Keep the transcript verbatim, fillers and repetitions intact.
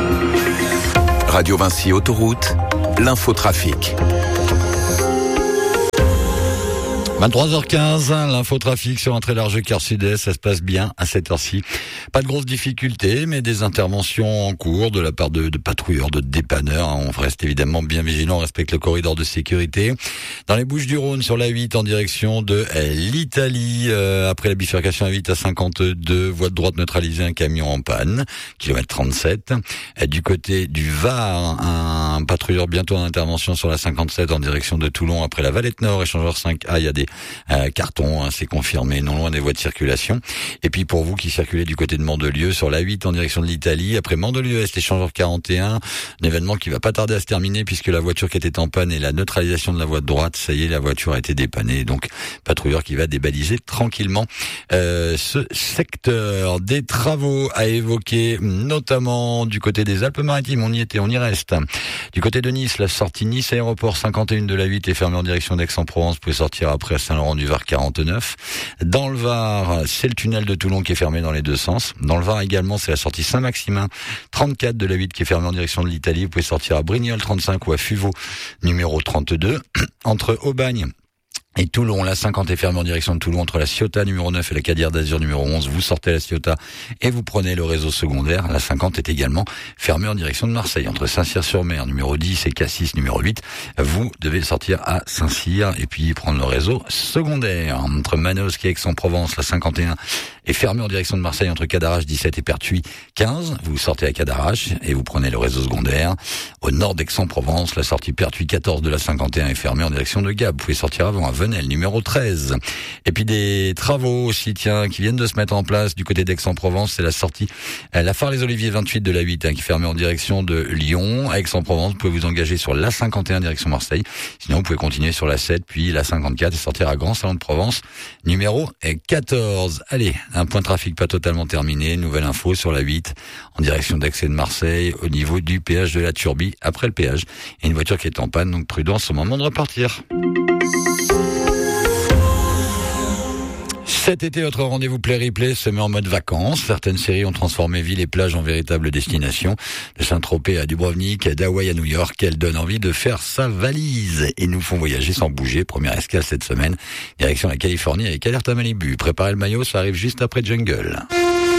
Radio Vinci Autoroute, l'infotrafic. vingt-trois heures quinze, l'infotrafic sur un très large quart sud-est, ça se passe bien à cette heure-ci. Pas de grosses difficultés, mais des interventions en cours de la part de, de patrouilleurs, de dépanneurs. On reste évidemment bien vigilant, on respecte le corridor de sécurité. Dans les Bouches-du-Rhône, sur la huit, en direction de l'Italie, euh, après la bifurcation à huit à cinquante-deux, voie de droite neutralisée, un camion en panne, kilomètre trente-sept. Et du côté du Var, un patrouilleur bientôt en intervention sur la cinquante-sept en direction de Toulon, après la Valette Nord, échangeur cinq A, il y a des Euh, carton, hein, c'est confirmé, non loin des voies de circulation. Et puis pour vous qui circulez du côté de Mandelieu, sur la huit en direction de l'Italie, après Mandelieu-Est, échangeur quarante et un, un événement qui va pas tarder à se terminer puisque la voiture qui était en panne et la neutralisation de la voie de droite, ça y est, la voiture a été dépannée. Donc patrouilleur qui va débaliser tranquillement euh, ce secteur. Des travaux à évoquer, notamment du côté des Alpes-Maritimes, on y était, on y reste. Du côté de Nice, la sortie Nice Aéroport cinquante et un de la huit est fermée en direction d'Aix-en-Provence. Vous pouvez sortir après à Saint-Laurent-du-Var quarante-neuf. Dans le Var, c'est le tunnel de Toulon qui est fermé dans les deux sens. Dans le Var également, c'est la sortie Saint-Maximin trente-quatre de la huit qui est fermée en direction de l'Italie. Vous pouvez sortir à Brignoles trente-cinq ou à Fuveau numéro trente-deux. Entre Aubagne et Toulon, la cinquante est fermée en direction de Toulon entre la Ciotat numéro neuf et la Cadière d'Azur numéro onze. Vous sortez la Ciotat et vous prenez le réseau secondaire. La cinquante est également fermée en direction de Marseille entre Saint-Cyr-sur-Mer numéro dix et Cassis numéro huit. Vous devez sortir à Saint-Cyr et puis prendre le réseau secondaire. Entre Manosque et Aix-en-Provence, la cinquante et un est fermée en direction de Marseille entre Cadarache dix-sept et Pertuis quinze. Vous sortez à Cadarache et vous prenez le réseau secondaire. Au nord d'Aix-en-Provence, la sortie Pertuis quatorze de la cinquante et un est fermée en direction de Gap. Vous pouvez sortir avant à Venelle numéro treize. Et puis des travaux aussi, tiens, qui viennent de se mettre en place du côté d'Aix-en-Provence. C'est la sortie euh, la Phare-les-Oliviers vingt-huit de la huit, hein, qui est fermée en direction de Lyon. À Aix-en-Provence, vous pouvez vous engager sur la cinquante et un direction Marseille. Sinon, vous pouvez continuer sur la sept, puis la cinquante-quatre et sortir à Grand Salon de Provence numéro quatorze. Allez, un point de trafic pas totalement terminé. Nouvelle info sur la huit en direction d'Aix et de Marseille au niveau du péage de la Turbie. Après le péage, il y a une voiture qui est en panne, donc prudence au moment de repartir. Cet été, votre rendez-vous Play-Replay se met en mode vacances. Certaines séries ont transformé villes et plages en véritables destinations. De Saint-Tropez à Dubrovnik, d'Hawaï à New York, elles donnent envie de faire sa valise et nous font voyager sans bouger. Première escale cette semaine, direction la Californie avec Alerte à Malibu. Préparez le maillot, ça arrive juste après Jungle.